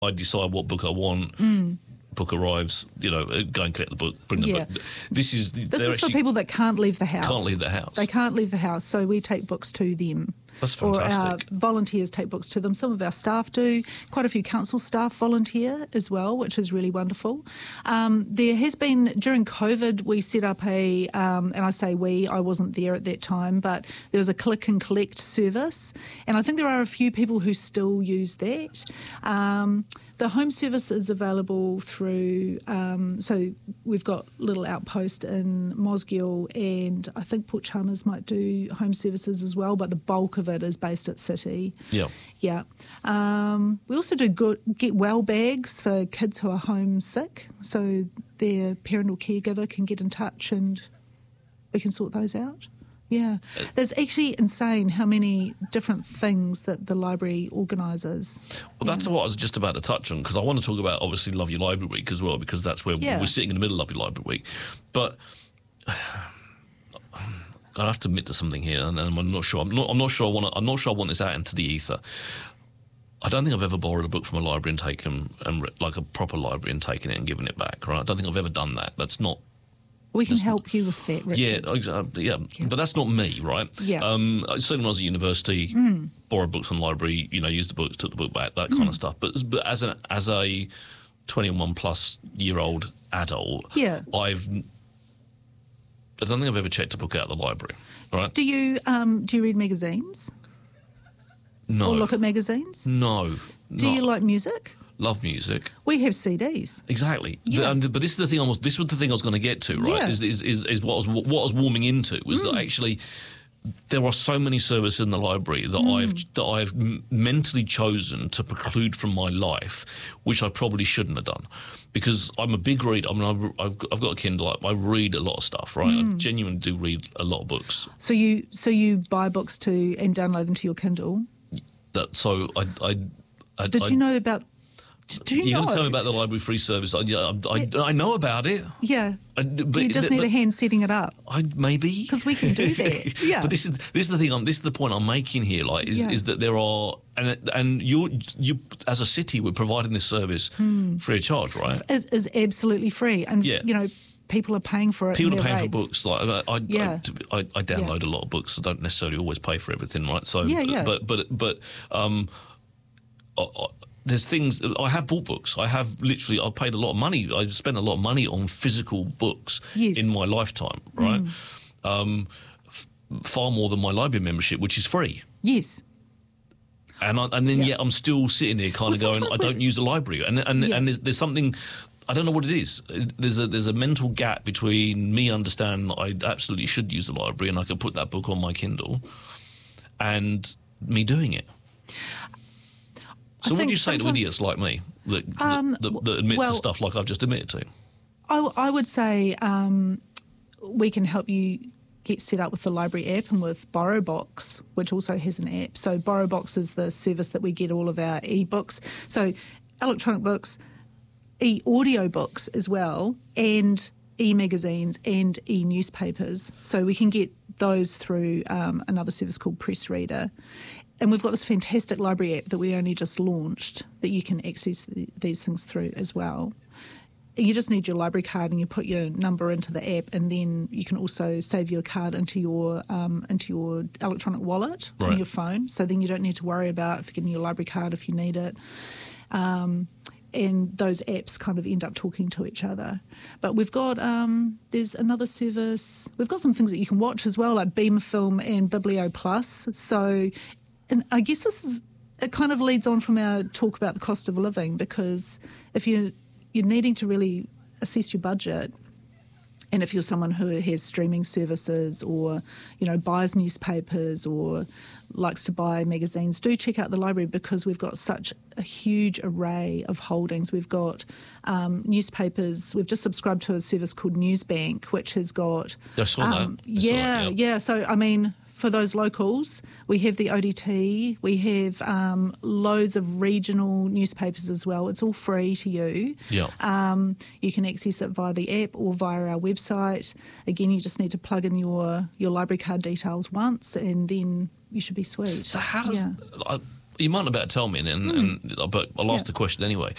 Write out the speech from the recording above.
I decide what book I want. Book arrives, go and collect the book, bring the book. This is for people that can't leave the house. Can't leave the house. They can't leave the house, so we take books to them. That's fantastic. Or our volunteers take books to them. Some of our staff do. Quite a few council staff volunteer as well, which is really wonderful. There has been, during COVID, we set up and I say we, I wasn't there at that time, but there was a click and collect service. And I think there are a few people who still use that. The home service is available through, so we've got Little Outpost in Mosgiel, and I think Port Chalmers might do home services as well, but the bulk of it is based at City. Yeah. Yeah. We also do get well bags for kids who are homesick, so their parent or caregiver can get in touch and we can sort those out. Yeah. There's actually insane how many different things that the library organises. Well, that's what I was just about to touch on, because I want to talk about, obviously, Love Your Library Week as well, because that's where we're sitting in the middle of Love Your Library Week. But I have to admit to something here, and I'm not sure. I'm not sure I want this out into the ether. I don't think I've ever borrowed a book from a library and taken, like a proper library, and taken it and given it back, right? I don't think I've ever done that. That's not... We can help you with that, Richard. Yeah, exactly. Yeah, but that's not me, right? Yeah. Certainly when I was at university, borrowed books from the library, used the books, took the book back, that kind of stuff. But as a 21-plus-year-old adult, I don't think I've ever checked a book out of the library. Right? Do you read magazines? No. Or look at magazines? No. Do you like music? Love music. We have CDs. Exactly. Yeah. But this is the thing. This was the thing I was going to get to, right? Yeah. Is what I was warming into was that actually there are so many services in the library that I've mentally chosen to preclude from my life, which I probably shouldn't have done, because I'm a big reader. I mean, I've got a Kindle. I read a lot of stuff, right? I genuinely do read a lot of books. So you buy books and download them to your Kindle. Did you know about? You're going to tell me about the library free service? I know about it. Yeah. Do you just need a hand setting it up? Maybe, because we can do that. Yeah. But this is the thing. This is the point I'm making here. Is that there are and you as a city, we're providing this service free of charge, right? Is absolutely free, and people are paying for it. People are paying for books. Like I download a lot of books. I don't necessarily always pay for everything, right? So but there's things. I have bought books. I've paid a lot of money. I've spent a lot of money on physical books in my lifetime, right? Far more than my library membership, which is free. Yes. Yet I'm still sitting there kind of going, I don't use the library. And there's something, I don't know what it is. There's a mental gap between me understanding that I absolutely should use the library and I could put that book on my Kindle, and me doing it. So what do you say to idiots like me that admit to stuff like I've just admitted to? I would say we can help you get set up with the library app and with BorrowBox, which also has an app. So BorrowBox is the service that we get all of our e-books. So electronic books, e-audio books as well, and e-magazines and e-newspapers. So we can get those through another service called Press Reader. And we've got this fantastic library app that we only just launched that you can access these things through as well. And you just need your library card and you put your number into the app, and then you can also save your card into your electronic wallet on your phone. So then you don't need to worry about forgetting your library card if you need it. And those apps kind of end up talking to each other. But we've got, there's another service. We've got some things that you can watch as well, like Beam Film and Biblio Plus. So... And I guess it kind of leads on from our talk about the cost of living, because if you're needing to really assess your budget, and if you're someone who has streaming services or, buys newspapers or likes to buy magazines, do check out the library, because we've got such a huge array of holdings. We've got newspapers. We've just subscribed to a service called Newsbank, which has got... I saw that. Yeah. So, I mean... For those locals, we have the ODT, we have loads of regional newspapers as well. It's all free to you. Yeah. You can access it via the app or via our website. Again, you just need to plug in your library card details once, and then you should be sweet. So how does... You might not better tell me, but I'll ask the question anyway.